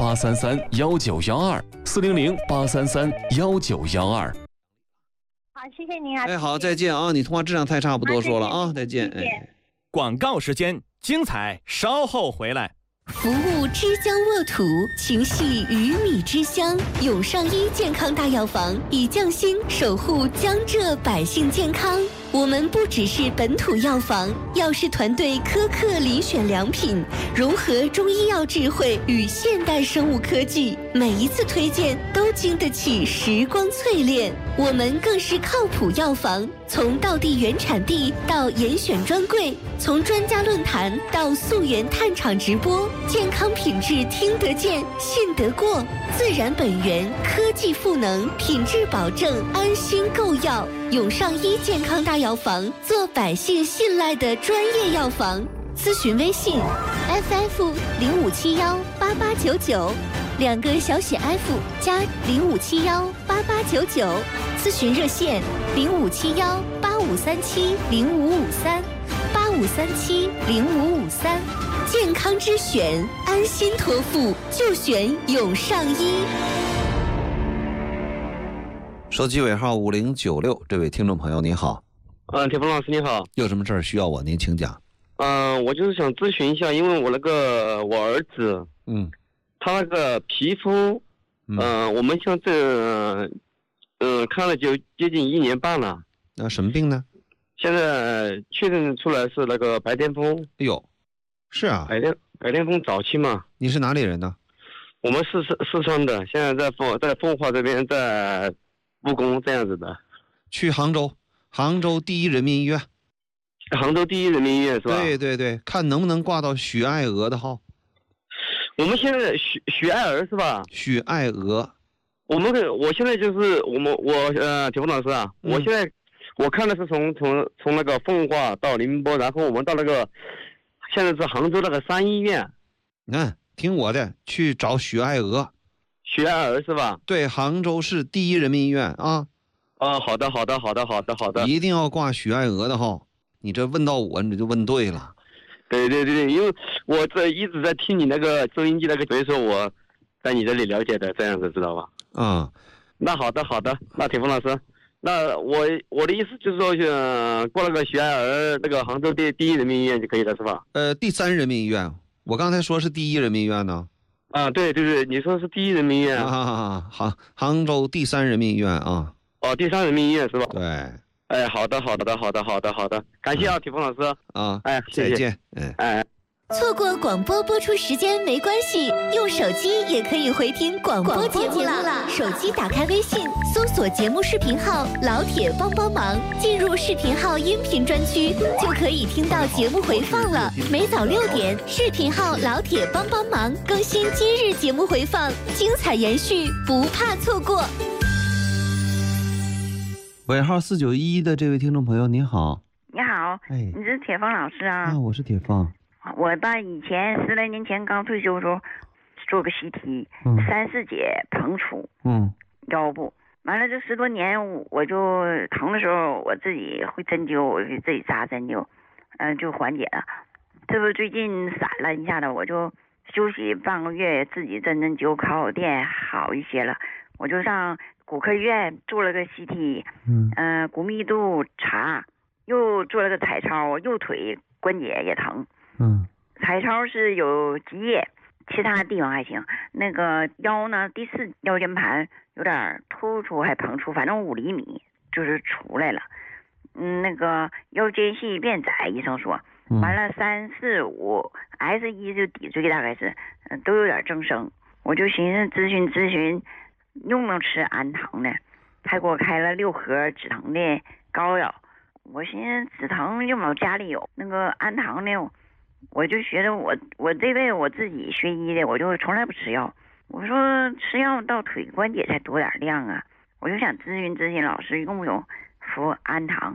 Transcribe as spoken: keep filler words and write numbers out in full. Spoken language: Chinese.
八三三幺九幺二四零零八三三幺九幺二。 好，谢谢您啊！ 哎，好，再见啊！你通话质量太差，不多说了啊，再见。哎， 广告时间，精彩稍后回来。 服务之江沃土，情系鱼米之乡。永上医健康大药房以匠心守护江浙百姓健康。我们不只是本土药房，药师团队苛刻遴选良品，融合中医药智慧与现代生物科技，每一次推荐都经得起时光淬炼。我们更是靠谱药房，从道地原产地到严选专柜，从专家论坛到溯源探厂直播，健康品质听得见、信得过，自然本源，科技赋能，品质保证，安心购药。永上医健康大药房，做百姓信赖的专业药房。咨询微信 F F 零五七幺八八九九，两个小写 F 加零五七幺八八九九。咨询热线零五七幺八五三七零五五三八五三七零五五三。健康之选，安心托付就选永上医。 手机尾号五零九六，这位听众朋友你好。 嗯，铁峰老师你好。 有什么事儿需要我？您请讲。 嗯、呃，我就是想咨询一下，因为我那个我儿子， 嗯， 他那个皮肤，嗯、呃，我们像这，嗯、呃，看了就接近一年半了。 那什么病呢？ 现在确认出来是那个白癜风。 哎呦，是啊， 白癜白癜风早期嘛。 你是哪里人呢？ 我们是四四川的，现在在凤在奉化这边，在务工这样子的。 去杭州，杭州第一人民医院。 杭州第一人民医院是吧？ 对对对，看能不能挂到许爱娥的号。 我们现在许许爱娥是吧？ 许爱娥。 我们的我现在就是我们我呃铁峰老师啊，嗯、我现在我看的是从从从那个奉化到宁波，然后我们到那个现在是杭州那个三医院。 嗯，听我的，去找许爱娥。 许爱娥是吧？ 对，杭州市第一人民医院啊。 啊，好的好的好的好的好的。 一定要挂许爱娥的号。你这问到我，你就问对了。 对对对对，因为我这一直在听你那个收音机那个，所以说我在你这里了解的这样子，知道吧？ 啊、嗯， 那好的好的，那铁峰老师，那我我的意思就是说，呃，过那个许爱娥那个杭州第第一人民医院就可以了，是吧？ 呃，第三人民医院，我刚才说是第一人民医院呢。 啊，对对对，你说是第一人民医院啊，杭杭州第三人民医院啊。 哦，第三人民医院是吧？ 对。 哎，好的，好的，好的，好的，好的，感谢啊，铁峰老师啊， 哎，谢谢， 再见，哎， 哎。 错过广播播出时间没关系，用手机也可以回听广播节目了。手机打开微信，搜索节目视频号“老铁帮帮忙”，进入视频号音频专区，就可以听到节目回放了。每早六点，视频号“老铁帮帮忙”更新今日节目回放，精彩延续，不怕错过。 尾号四九一的这位听众朋友，你好。 你好， 哎， 你是铁峰老师啊？ 啊，我是铁峰。 我爸以前十来年前刚退休的时候，做个习题， 嗯、 三四节膨出， 嗯， 腰部，完了这十多年，我就疼的时候，我自己会针灸，我给自己扎针灸，嗯、呃，就缓解了。这不最近散了一下子，我就休息半个月，自己针针灸，烤烤电，好一些了。我就上骨科医院做了个 C T， 嗯，呃，骨密度查，又做了个彩超，右腿关节也疼。 嗯， 彩超是有积液，其他地方还行。那个腰呢，第四腰间盘有点突出还膨出，反正五厘米就是出来了。嗯，那个腰间隙变窄，医生说。完了三四五 S 一就底椎大概是，嗯、呃，都有点增生。我就寻思咨询咨询，用不用吃安糖呢？还给我开了六盒止疼的膏药。我寻思止疼要么我家里有，那个安糖呢？我就觉得我我这辈子我自己学医的，我就从来不吃药。我说吃药到腿关节才多点量啊，我就想咨询咨询老师用不用服安糖。